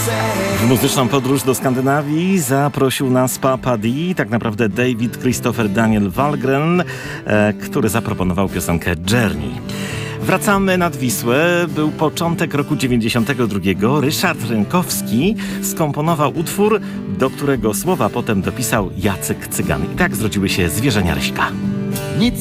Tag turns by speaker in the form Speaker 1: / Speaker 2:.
Speaker 1: W muzyczną podróż do Skandynawii zaprosił nas Papa D, tak naprawdę David Christopher Daniel Wahlgren, który zaproponował piosenkę Journey. Wracamy nad Wisłę. Był początek roku 92. Ryszard Rynkowski skomponował utwór, do którego słowa potem dopisał Jacek Cygan. I tak zrodziły się Zwierzenia Ryśka.